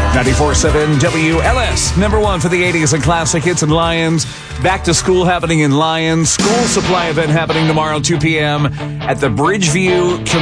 94.7 WLS, number one for the 80s and classic hits in Lyons. Back to school happening in Lyons. School supply event happening tomorrow, 2 p.m. at the Bridgeview